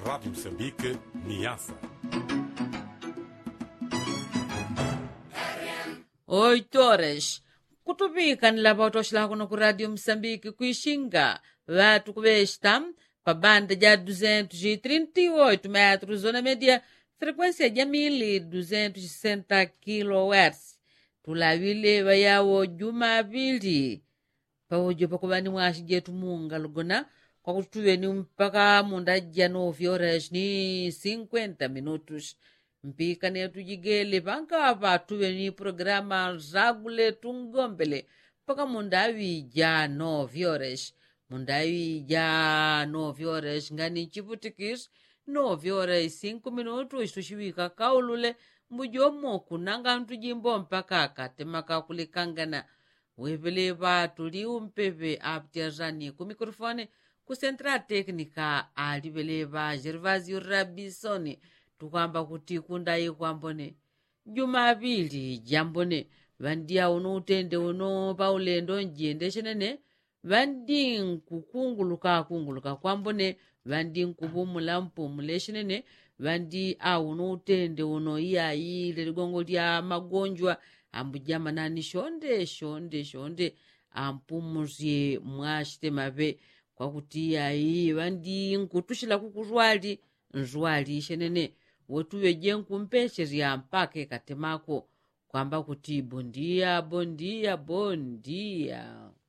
Rádio Moçambique, Niassa. 8 horas. Kutupika nilapa utoshila kuno ku Radio Moçambique kuixinga vatu kuvesta pa banda ja 238 metros zona média frequência ja 1260 kHz. Tulavile vayawo Jumapili pawojo pakuvani mwashi jetu munga lugona kwa kutuweni mpaka munda ja 9 horas ni 50 minutos. Mpika netu jigele pankapa tuweni programa zagule tungombele paka mundawi ja 9 horas. Mundawi ja 9 horas ngani chiputikis 9 horas 5 minutos tuchiwika kaulule mbujomo kunanga ntujimbo mpaka katemaka kulikangana wevele vatu liumpepe aptiazani ku mikrofone ku central técnica aliveleva Gervasio Rabisoni tukwamba kuti kundayi kwambone Jumapili jambone vandia uno utende uno paulendo njende chenene vandi nkukunguluka kwambone vandi nkupumula mpumule chenene vandi uno utende uno iyayi leligongo lya magonjwa ambujamanani shonde ampumuzie mwashitemabe kwakuti iyayi vandi nkutushila kukuzwali nzwali chenene wetuwe jenkumpesheria mpake katemako kwamba kuti bondia